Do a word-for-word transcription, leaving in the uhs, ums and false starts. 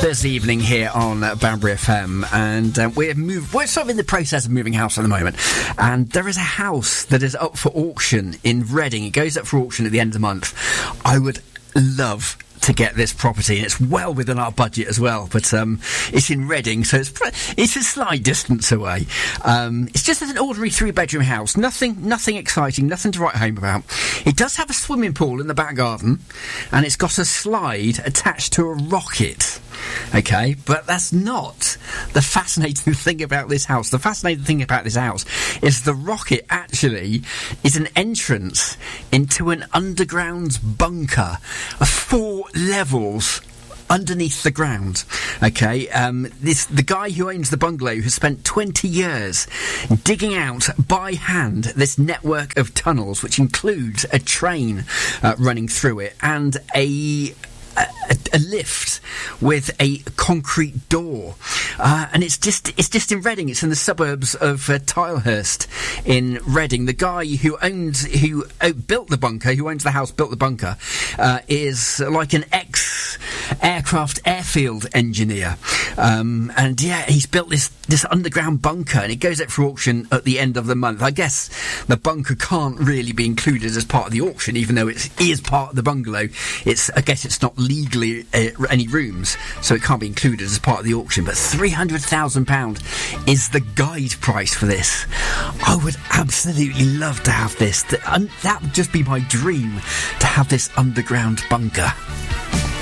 Thursday evening here on uh, Banbury F M, and uh, we're move- we're sort of in the process of moving house at the moment, and there is a house that is up for auction in Reading. It goes up for auction at the end of the month. I would love to get this property, and it's well within our budget as well, but um, it's in Reading, so it's it's a slight distance away. Um, it's just an ordinary three-bedroom house, nothing nothing exciting, nothing to write home about. It does have a swimming pool in the back garden, and it's got a slide attached to a rocket. Okay, but that's not the fascinating thing about this house. The fascinating thing about this house is the rocket actually is an entrance into an underground bunker of four levels underneath the ground. Okay, um, this the guy who owns the bungalow has spent twenty years digging out by hand this network of tunnels, which includes a train uh, running through it and a A, a lift with a concrete door, uh, and it's just it's just in Reading. It's in the suburbs of uh, Tilehurst in Reading. The guy who owns who uh, built the bunker, who owns the house, built the bunker, uh, is like an ex-aircraft airfield engineer, um, and yeah, he's built this this underground bunker, and it goes up for auction at the end of the month. I guess the bunker can't really be included as part of the auction, even though it is part of the bungalow. It's I guess it's not legally uh, any rooms, so it can't be included as part of the auction. But three hundred thousand pounds is the guide price for this. I would absolutely love to have this. That, um, that would just be my dream, to have this underground bunker.